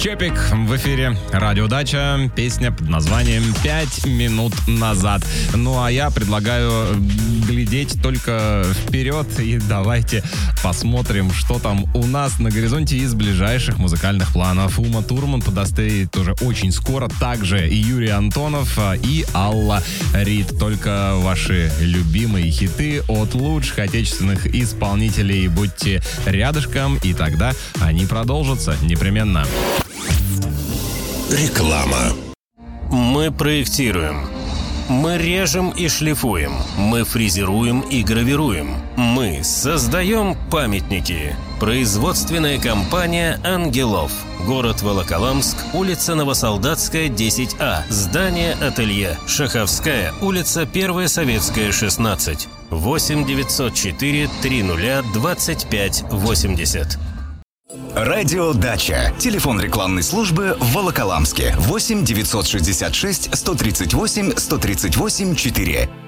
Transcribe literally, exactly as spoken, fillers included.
Чепик в эфире. Радио Дача. Песня под названием «Пять минут назад». Ну, а я предлагаю глядеть только вперед. И давайте посмотрим, что там у нас на горизонте из ближайших музыкальных планов. Ума Турман подоспеет уже очень скоро. Также и Юрий Антонов, и Алла Рид. Только ваши любимые хиты от лучших отечественных исполнителей. Будьте рядышком, и тогда они продолжатся непременно. Реклама. Мы проектируем. Мы режем и шлифуем. Мы фрезеруем и гравируем. Мы создаем памятники. Производственная компания «Ангелов». Город Волоколамск, улица Новосолдатская, десять А. Здание ателье. Шаховская, улица Первая Советская, шестнадцать. восемь девятьсот четыре триста двадцать пять восемьдесят. Радио Дача. Телефон рекламной службы в Волоколамске. восемь девятьсот шестьдесят шесть сто тридцать восемь сто тридцать восемь четыре.